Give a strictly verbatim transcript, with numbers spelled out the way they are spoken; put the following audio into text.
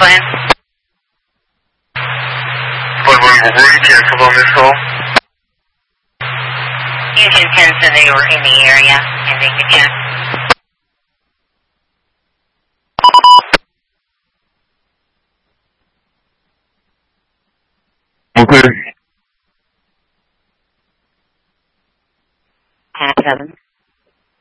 plan? one one four four, you cancel on this call? Houston ten said they were in the area and they could check. Okay. Half seven.